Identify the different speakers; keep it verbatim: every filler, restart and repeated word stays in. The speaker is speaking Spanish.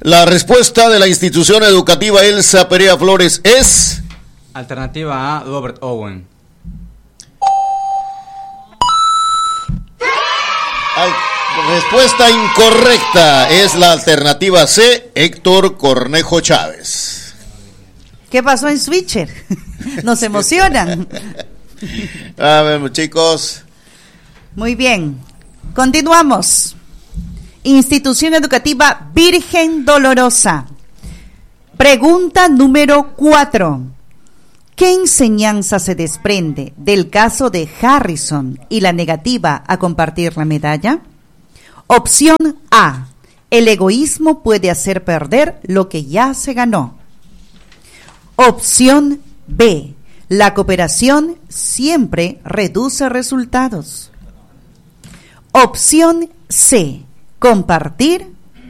Speaker 1: La respuesta de la institución educativa Elsa Perea Flores es...
Speaker 2: Alternativa A, Robert Owen.
Speaker 1: Al... Respuesta incorrecta, es la alternativa C, Héctor Cornejo Chávez.
Speaker 3: ¿Qué pasó en Switcher? Nos emocionan.
Speaker 1: A ver, chicos.
Speaker 3: Muy bien, continuamos. Institución Educativa Virgen Dolorosa. Pregunta número cuatro. ¿Qué enseñanza se desprende del caso de Harrison y la negativa a compartir la medalla? Opción A. El egoísmo puede hacer perder lo que ya se ganó. Opción B. La cooperación siempre reduce resultados. Opción C. Compartir